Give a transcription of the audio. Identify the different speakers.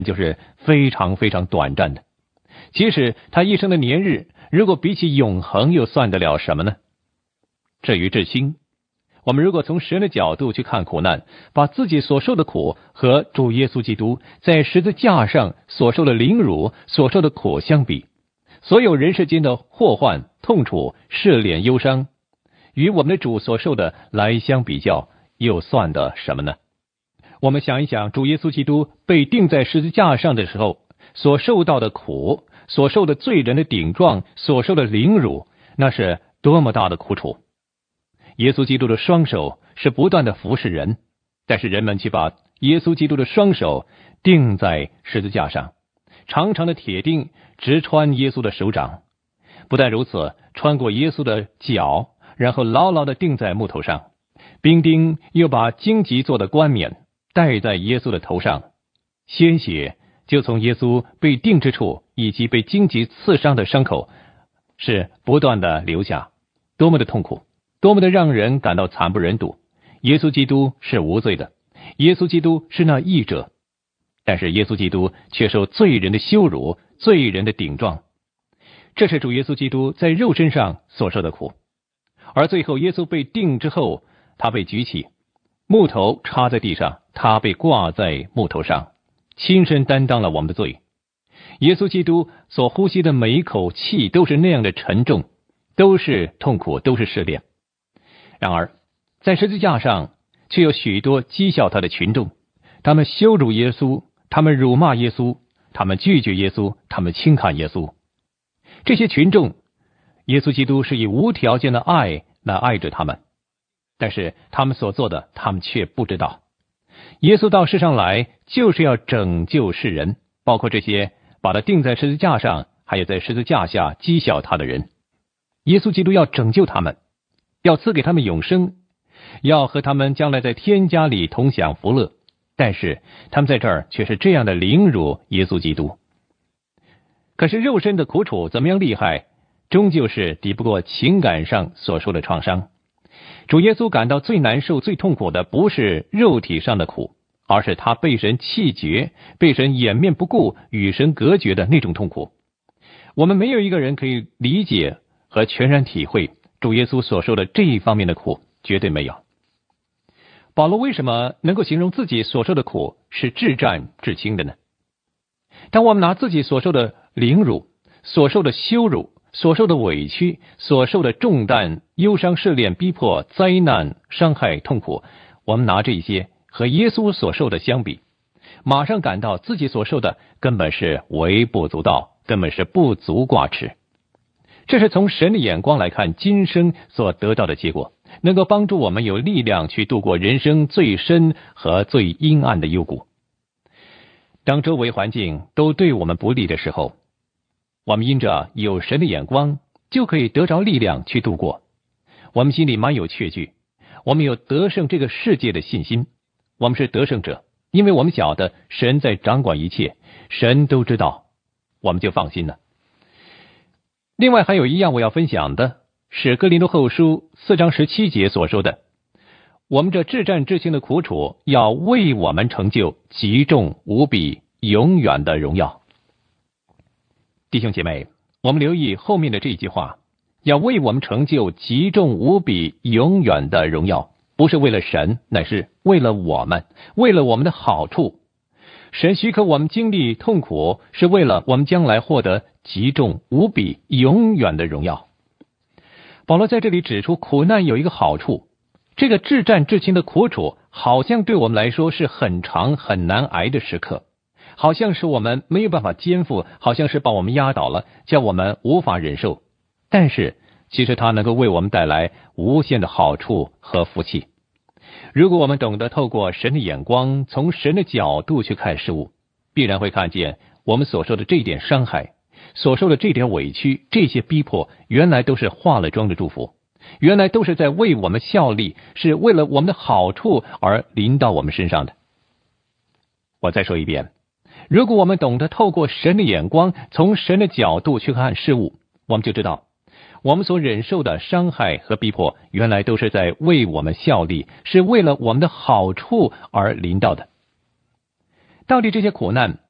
Speaker 1: 就是非常非常短暂的。即使他一生的年日，如果比起永恒，又算得了什么呢？至于至亲，我们如果从神的角度去看苦难，把自己所受的苦和主耶稣基督在十字架上所受的凌辱、所受的苦相比，所有人世间的祸患、痛楚、试炼、忧伤，与我们的主所受的来相比较，又算得什么呢？我们想一想，主耶稣基督被钉在十字架上的时候所受到的苦，所受的罪人的顶撞，所受的凌辱，那是多么大的苦楚。耶稣基督的双手是不断的服侍人，但是人们却把耶稣基督的双手钉在十字架上，长长的铁钉直穿耶稣的手掌，不但如此，穿过耶稣的脚，然后牢牢地钉在木头上，兵丁又把荆棘做的冠冕戴在耶稣的头上，鲜血就从耶稣被钉之处以及被荆棘刺伤的伤口是不断的流下，多么的痛苦，多么的让人感到惨不忍睹。耶稣基督是无罪的，耶稣基督是那义者，但是耶稣基督却受罪人的羞辱，罪人的顶撞。这是主耶稣基督在肉身上所受的苦。而最后耶稣被钉之后，他被举起，木头插在地上，他被挂在木头上，亲身担当了我们的罪。耶稣基督所呼吸的每一口气都是那样的沉重，都是痛苦，都是试炼。然而在十字架上却有许多讥笑他的群众，他们羞辱耶稣，他们辱骂耶稣，他们拒绝耶稣，他们轻看耶稣。这些群众，耶稣基督是以无条件的爱来爱着他们，但是他们所做的，他们却不知道。耶稣到世上来就是要拯救世人，包括这些把他钉在十字架上，还有在十字架下讥笑他的人。耶稣基督要拯救他们，要赐给他们永生，要和他们将来在天家里同享福乐，但是他们在这儿却是这样的凌辱耶稣基督。可是肉身的苦楚怎么样厉害，终究是抵不过情感上所受的创伤。主耶稣感到最难受、最痛苦的不是肉体上的苦，而是他被神弃绝、被神掩面不顾、与神隔绝的那种痛苦。我们没有一个人可以理解和全然体会主耶稣所受的这一方面的苦，绝对没有。保罗为什么能够形容自己所受的苦是至战至轻的呢？当我们拿自己所受的凌辱、所受的羞辱、所受的委屈、所受的重担、忧伤、试炼、逼迫、灾难、伤害、痛苦，我们拿这些和耶稣所受的相比，马上感到自己所受的根本是微不足道，根本是不足挂齿。这是从神的眼光来看今生所得到的结果，能够帮助我们有力量去度过人生最深和最阴暗的幽谷。当周围环境都对我们不利的时候，我们因着有神的眼光，就可以得着力量去度过。我们心里满有确据，我们有得胜这个世界的信心，我们是得胜者，因为我们晓得神在掌管一切，神都知道，我们就放心了。另外还有一样我要分享的是哥林多后书4章17节所说的，我们这至战至轻的苦楚要为我们成就极重无比永远的荣耀。弟兄姐妹，我们留意后面的这句话，要为我们成就极重无比永远的荣耀，不是为了神，乃是为了我们，为了我们的好处。神许可我们经历痛苦，是为了我们将来获得极重无比永远的荣耀。保罗在这里指出，苦难有一个好处，这个至战至轻的苦楚好像对我们来说是很长很难挨的时刻，好像是我们没有办法肩负，好像是把我们压倒了，叫我们无法忍受。但是其实它能够为我们带来无限的好处和福气。如果我们懂得透过神的眼光，从神的角度去看事物，必然会看见我们所受的这一点伤害，所受的这点委屈，这些逼迫，原来都是化了妆的祝福，原来都是在为我们效力，是为了我们的好处而临到我们身上的。我再说一遍，如果我们懂得透过神的眼光，从神的角度去看事物，我们就知道我们所忍受的伤害和逼迫，原来都是在为我们效力，是为了我们的好处而临到的。到底这些苦难